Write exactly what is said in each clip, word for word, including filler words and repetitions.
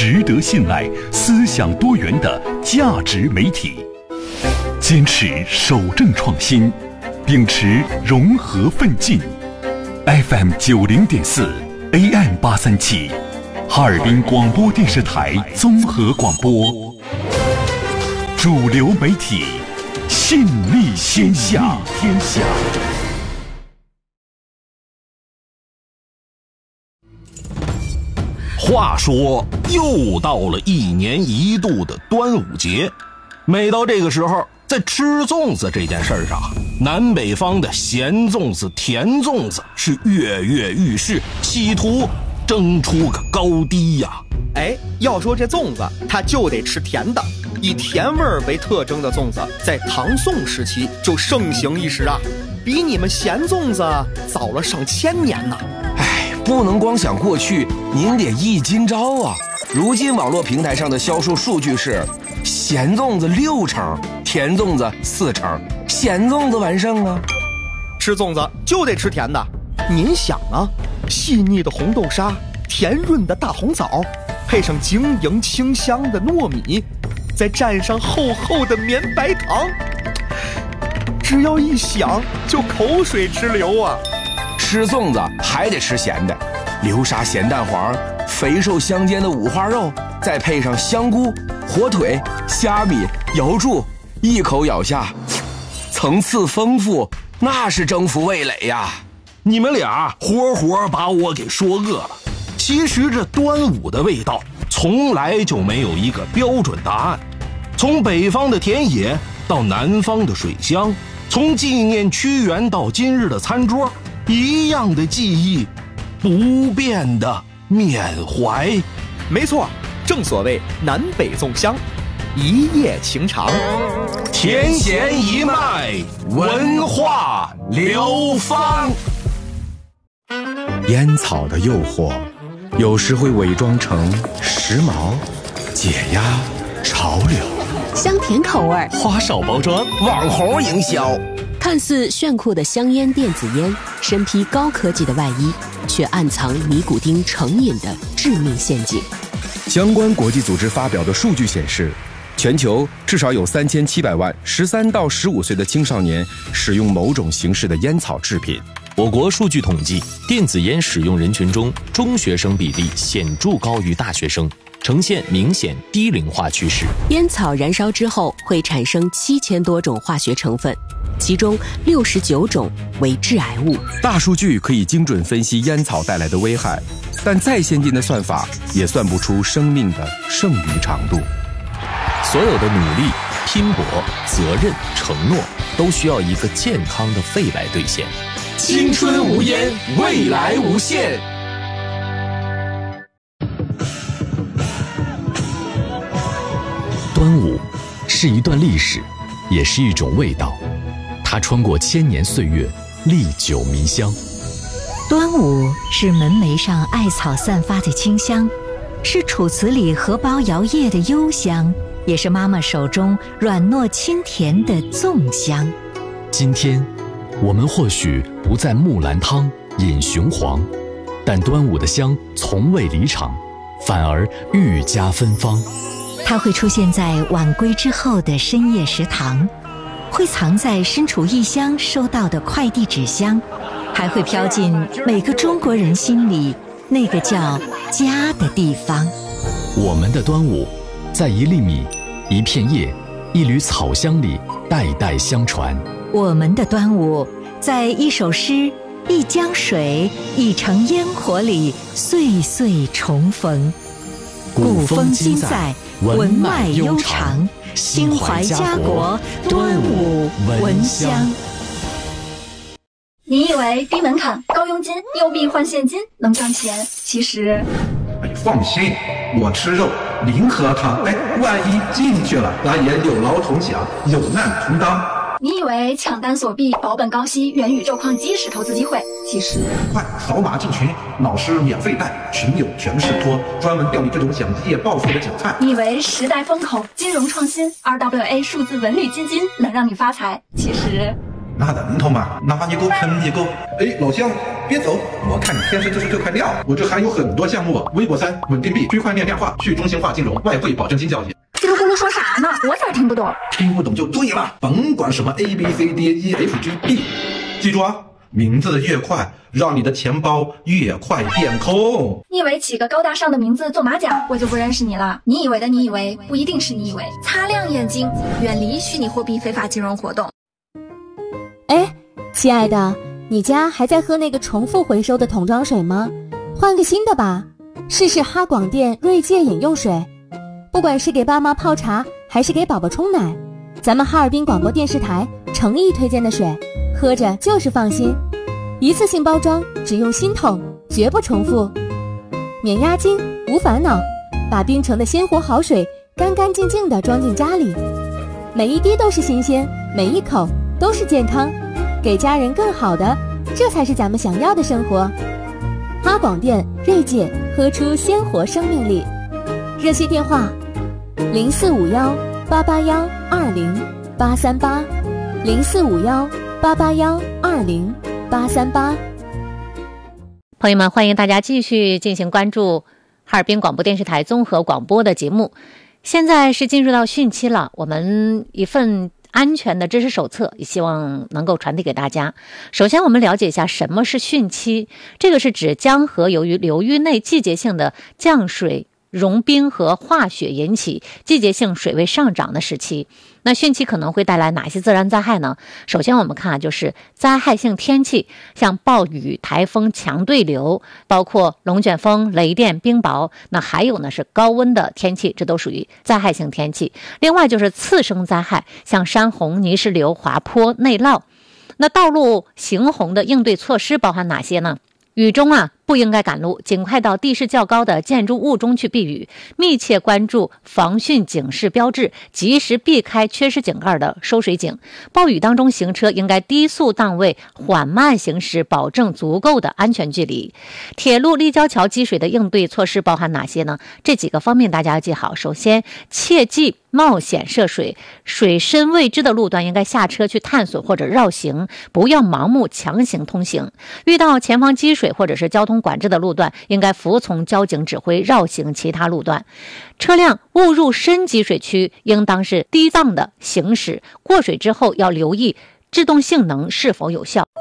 值得信赖、思想多元的价值媒体，坚持守正创新，秉持融合奋进。F M 九零点四 A M 八三七，哈尔滨广播电视台综合广播，主流媒体，信利天下。天下。 话说，又到了一年一度的端午节，每到这个时候，在吃粽子这件事上，南北方的咸粽子、甜粽子是跃跃欲试，企图争出个高低呀。 哎，要说这粽子，它就得吃甜的。以甜味儿为特征的粽子，在唐宋时期就盛行一时啊，比你们咸粽子早了上千年呢。 哎，不能光想过去，您得忆今朝啊。如今网络平台上的销售数据是，咸粽子六成，甜粽子四成，咸粽子完胜啊。 吃粽子就得吃甜的，您想啊，细腻的红豆沙，甜润的大红枣，配上晶莹清香的糯米，再蘸上厚厚的绵白糖，只要一想就口水直流啊。 吃粽子还得吃咸的，流沙咸蛋黄，肥瘦相间的五花肉，再配上香菇、火腿、虾米、瑶柱，一口咬下，层次丰富，那是征服味蕾呀。 你们俩活活把我给说饿了。其实这端午的味道从来就没有一个标准答案，从北方的田野到南方的水乡，从纪念屈原到今日的餐桌，一样的记忆，不变的缅怀。 没错，正所谓南北粽香，一夜情长， 甜咸一脉，文化流芳。 烟草的诱惑有时会伪装成时髦、解压、潮流， 香甜口味， 花哨包装， 网红营销， 看似炫酷的香烟电子烟，身披高科技的外衣，却暗藏尼古丁成瘾的致命陷阱。 相关国际组织发表的数据显示，全球至少有三千七百万十三到十五岁的青少年使用某种形式的烟草制品。 我国数据统计，电子烟使用人群中，中学生比例显著高于大学生，呈现明显低龄化趋势。 烟草燃烧之后会产生七千多种化学成分，其中六十九种为致癌物。 大数据可以精准分析烟草带来的危害，但再先进的算法也算不出生命的剩余长度。 所有的努力、拼搏、责任、承诺，都需要一个健康的肺来兑现。 青春无烟，未来无限。 端午是一段历史，也是一种味道，它穿过千年岁月，历久弥香。 端午是门楣上艾草散发的清香，是楚辞里荷包摇曳的幽香，也是妈妈手中软糯清甜的粽香。 今天我们或许不在木兰汤饮雄黄，但端午的香从未离场，反而愈加芬芳。 它会出现在晚归之后的深夜食堂，会藏在身处异乡收到的快递纸箱，还会飘进每个中国人心里那个叫家的地方。 我们的端午，在一粒米、一片叶、一缕草香里代代相传。 我们的端午，在一首诗、一江水、一城烟火里岁岁重逢。古风今在，文脉悠长，心怀家国，端午闻香。 你以为低门槛、高佣金、又币换现金能赚钱？其实， 哎，放心，我吃肉，零喝汤。哎，万一进去了，咱也有劳同享，有难同当。 你以为抢单锁币、保本高息、元宇宙矿机是投资机会？其实， 快扫码进群，老师免费带，群友全是托，专门钓你这种想一夜暴富的韭菜。 你以为时代风口、金融创新、R W A 数字文旅基金能让你发财？其实， 那能痛吗？拿一个喷一个。哎，老乡，别走，我看你天生就是这块料。我这还有很多项目，微博三、稳定币、区块链量化、去中心化金融、外汇保证金交易。 叽里咕噜说啥呢？我咋听不懂？ 听不懂就对了，甭管什么 A B C D E F G B， 记住啊，名字越快，让你的钱包越快变空。 你以为起个高大上的名字做马甲，我就不认识你了？你以为的你以为，不一定是你以为。擦亮眼睛，远离虚拟货币非法金融活动。 哎，亲爱的，你家还在喝那个重复回收的桶装水吗？换个新的吧，试试哈广电锐界饮用水。不管是给爸妈泡茶，还是给宝宝冲奶，咱们哈尔滨广播电视台诚意推荐的水，喝着就是放心。一次性包装，只用新桶，绝不重复，免押金，无烦恼，把冰城的鲜活好水干干净净地装进家里，每一滴都是新鲜，每一口都是健康，给家人更好的，这才是咱们想要的生活。哈广电锐界，喝出鲜活生命力。热线电话零四五幺八八幺二零八三八，零四五幺八八幺二零八三八。 朋友们，欢迎大家继续进行关注哈尔滨广播电视台综合广播的节目。现在是进入到汛期了，我们一份安全的知识手册也希望能够传递给大家。首先我们了解一下什么是汛期，这个是指江河由于流域内季节性的降水、融冰和化雪引起季节性水位上涨的时期。那汛期可能会带来哪些自然灾害呢？首先我们看啊，就是灾害性天气，像暴雨、台风、强对流，包括龙卷风、雷电、冰雹。那还有呢是高温的天气，这都属于灾害性天气。另外就是次生灾害，像山洪、泥石流、滑坡、内涝。那道路行洪的应对措施包含哪些呢？雨中啊不应该赶路，尽快到地势较高的建筑物中去避雨，密切关注防汛警示标志，及时避开缺失井盖的收水井。暴雨当中行车应该低速档位，缓慢行驶，保证足够的安全距离。铁路立交桥积水的应对措施包含哪些呢？这几个方面大家要记好。首先，切忌冒险涉水，水深未知的路段应该下车去探索或者绕行，不要盲目强行通行。遇到前方积水或者是交通管制的路段，应该服从交警指挥绕行其他路段。车辆误入深积水区，应当是低档的行驶，过水之后要留意制动性能是否有效。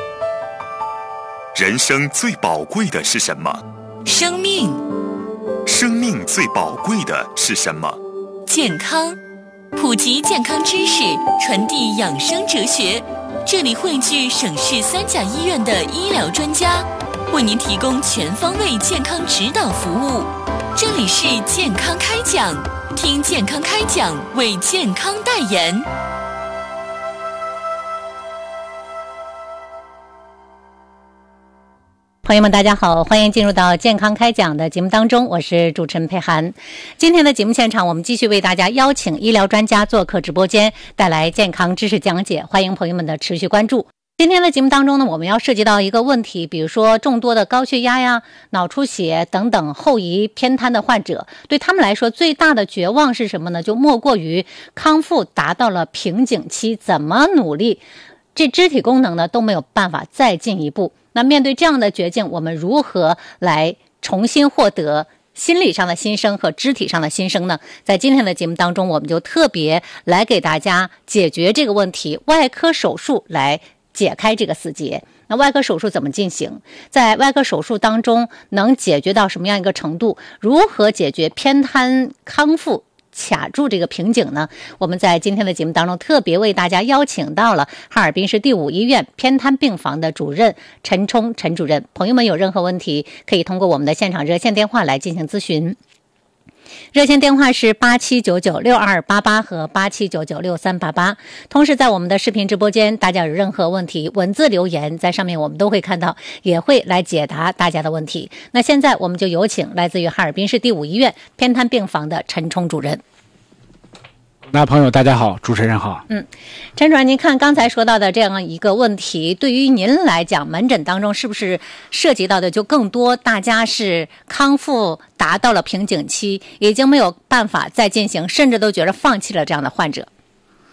人生最宝贵的是什么？ 生命。 生命最宝贵的是什么？ 健康。普及健康知识，传递养生哲学，这里汇聚省市三甲医院的医疗专家，为您提供全方位健康指导服务。这里是健康开讲，听健康开讲，为健康代言。 朋友们大家好，欢迎进入到健康开讲的节目当中，我是主持人佩涵。今天的节目现场，我们继续为大家邀请医疗专家做客直播间，带来健康知识讲解，欢迎朋友们的持续关注。今天的节目当中呢，我们要涉及到一个问题，比如说众多的高血压呀、脑出血等等后遗偏瘫的患者，对他们来说最大的绝望是什么呢？就莫过于康复达到了瓶颈期，怎么努力这肢体功能呢都没有办法再进一步。那面对这样的绝境，我们如何来重新获得心理上的新生和肢体上的新生呢？在今天的节目当中，我们就特别来给大家解决这个问题，外科手术来解开这个死结。那外科手术怎么进行？在外科手术当中能解决到什么样一个程度？如何解决偏瘫康复卡住这个瓶颈呢？我们在今天的节目当中特别为大家邀请到了哈尔滨市第五医院偏瘫病房的主任陈冲陈主任。朋友们有任何问题可以通过我们的现场热线电话来进行咨询，热线电话是八七九九六二八八和八七九九六三八八。同时在我们的视频直播间，大家有任何问题文字留言在上面我们都会看到，也会来解答大家的问题。那现在我们就有请来自于哈尔滨市第五医院偏瘫病房的陈冲主任。 那朋友大家好，主持人好。 嗯，陈主任，您看刚才说到的这样一个问题，对于您来讲，门诊当中是不是涉及到的就更多？大家是康复达到了瓶颈期，已经没有办法再进行，甚至都觉得放弃了这样的患者。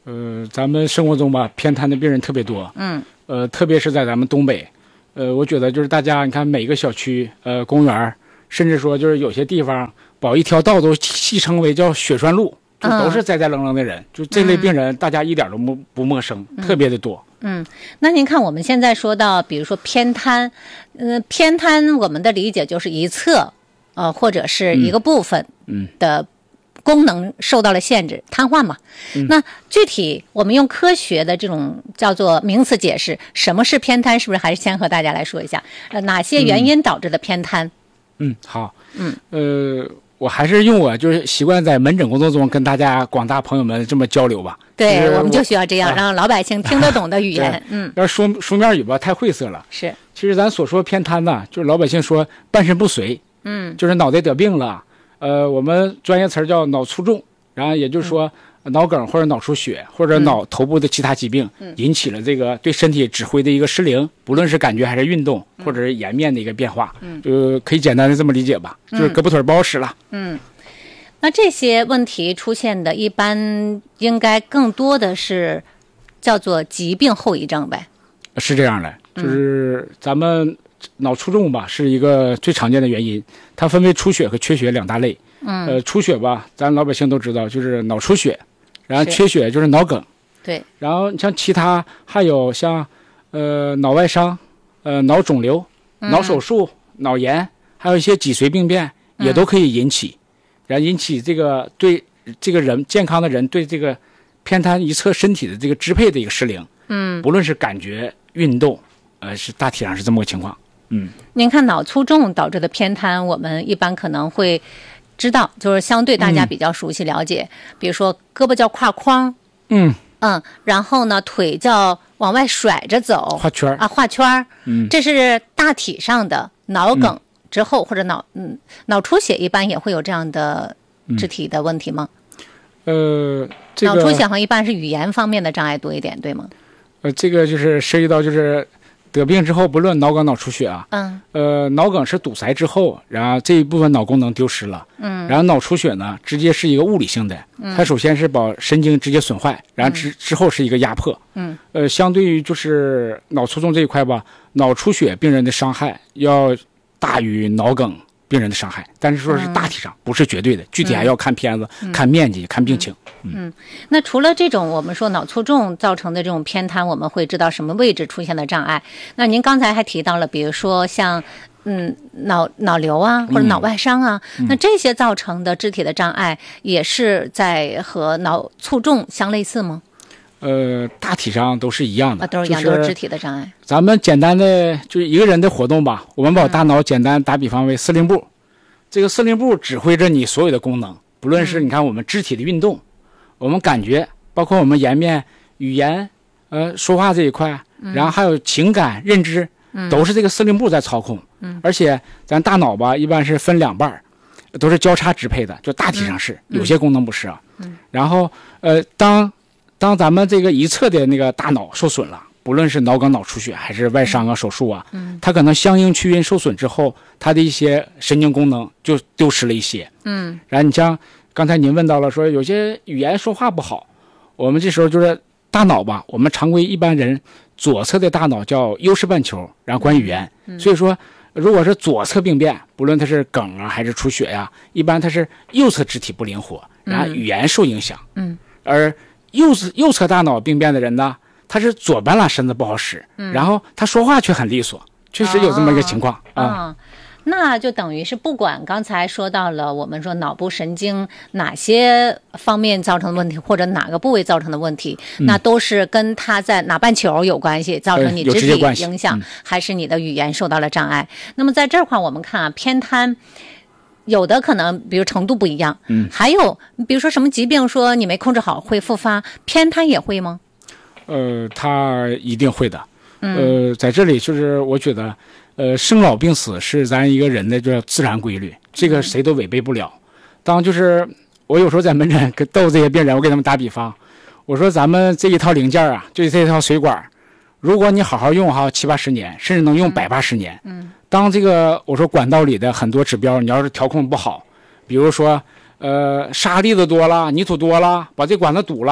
呃，咱们生活中吧，偏瘫的病人特别多。 嗯。 呃，特别是在咱们东北，呃，我觉得就是大家，你看每个小区、呃公园，甚至说就是有些地方，保一条道都戏称为叫血栓路，就都是栽栽愣愣的人。嗯、就这类病人，大家一点都不不陌生，嗯、特别的多。 嗯，那您看我们现在说到，比如说偏瘫，呃，偏瘫我们的理解就是一侧，呃，或者是一个部分的功能受到了限制，瘫痪嘛。嗯、那具体我们用科学的这种叫做名词解释，什么是偏瘫，是不是还是先和大家来说一下？呃，哪些原因导致的偏瘫？ 嗯，好。 嗯， 呃。我还是用我就是习惯在门诊工作中跟大家广大朋友们这么交流吧。 对， 就是、 我们就需要这样、啊，让老百姓听得懂的语言。嗯， 要书书面语吧太晦涩了。 是， 其实咱所说偏瘫呢，就是老百姓说半身不遂。 嗯， 就是脑袋得病了。呃，我们专业词叫脑卒中，然后也就是说、嗯、脑梗或者脑出血或者脑头部的其他疾病、嗯、引起了这个对身体指挥的一个失灵，不论是感觉还是运动、嗯、或者是颜面的一个变化。嗯，就可以简单的这么理解吧，嗯、就是胳膊腿不好使了。 嗯。那这些问题出现的，一般应该更多的是叫做疾病后遗症呗？ 是这样的，就是咱们脑卒中吧，是一个最常见的原因，它分为出血和缺血两大类。 嗯， 呃，出血吧，咱老百姓都知道，就是脑出血，然后缺血就是脑梗。 对。 然后像其他还有像呃脑外伤、呃脑肿瘤、 嗯、 脑手术、脑炎，还有一些脊髓病变，也都可以引起。嗯，然后引起这个对这个人健康的人对这个偏瘫一侧身体的这个支配的一个失灵。 嗯， 不论是感觉、运动，呃，是大体上是这么个情况。嗯， 您看脑卒中导致的偏瘫，我们一般可能会知道，就是相对大家比较熟悉了解，嗯、比如说胳膊叫胯框， 嗯嗯，然后呢腿叫往外甩着走， 画圈啊画圈， 嗯， 这是大体上的脑梗。嗯之后或者脑嗯脑出血一般也会有这样的肢体的问题吗？ 嗯、呃，这个脑出血好像一般是语言方面的障碍多一点，对吗？ 呃，这个就是涉及到就是得病之后，不论脑梗、脑出血啊， 嗯， 呃，脑梗是堵塞之后，然后这一部分脑功能丢失了， 嗯， 然后脑出血呢，直接是一个物理性的， 嗯， 它首先是把神经直接损坏，然后之、嗯、之后是一个压迫， 嗯， 呃，相对于就是脑卒中这一块吧，脑出血病人的伤害要大于脑梗病人的伤害，但是说是大体上、嗯、不是绝对的，具体还要看片子、嗯、看面积、看病情。 嗯，嗯那除了这种我们说脑卒中造成的这种偏瘫，我们会知道什么位置出现的障碍。那您刚才还提到了，比如说像嗯脑脑瘤啊或者脑外伤啊、嗯，那这些造成的肢体的障碍也是在和脑卒中相类似吗？ 呃，大体上都是一样的， 啊、都是一样， 就是、 都是肢体的障碍。 咱们简单的就是一个人的活动吧，我们把大脑简单打比方为司令部，嗯、这个司令部指挥着你所有的功能，不论是你看我们肢体的运动，嗯、我们感觉，包括我们颜面、语言，呃，说话这一块， 嗯、 然后还有情感、认知， 嗯、 都是这个司令部在操控。 嗯， 而且咱大脑吧，一般是分两半，都是交叉支配的，就大体上是， 嗯、 有些功能不是啊。 嗯， 然后呃，当当咱们这个一侧的那个大脑受损了，不论是脑梗、脑出血还是外伤啊、手术啊， 嗯， 它可能相应区域受损之后，它的一些神经功能就丢失了一些。 嗯， 然后你像刚才您问到了，说有些语言说话不好，我们这时候就是大脑吧，我们常规一般人左侧的大脑叫优势半球，然后管语言， 嗯、 所以说如果是左侧病变，不论它是梗啊还是出血呀、啊，一般它是右侧肢体不灵活，然后语言受影响。 嗯， 而右侧右侧大脑病变的人呢，他是左半拉身子不好使， 嗯、 然后他说话却很利索，确实有这么一个情况啊。 哦那就等于是不管刚才说到了我们说脑部神经哪些方面造成的问题，或者哪个部位造成的问题， 嗯、 那都是跟它在哪半球有关系，造成你肢体影响， 嗯、 还是你的语言受到了障碍。那么在这块我们看啊，偏瘫有的可能比如程度不一样， 嗯， 还有比如说什么疾病说你没控制好会复发，偏瘫也会吗？ 呃，他一定会的。 嗯、 呃，在这里就是我觉得。呃，生老病死是咱一个人的这自然规律，这个谁都违背不了。当就是我有时候在门诊跟逗这些病人，我给他们打比方，我说咱们这一套零件啊，就这一套水管，如果你好好用哈七八十年，甚至能用百八十年。 嗯。 当这个我说管道里的很多指标，你要是调控不好，比如说呃沙粒子多了，泥土多了，把这管子堵了，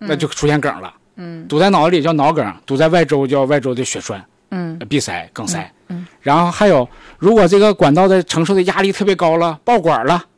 那就出现梗了。 嗯， 堵在脑子里叫脑梗，堵在外周叫外周的血栓。 嗯， 闭塞、梗塞。 嗯， 然后还有，如果这个管道的承受的压力特别高了，爆管了，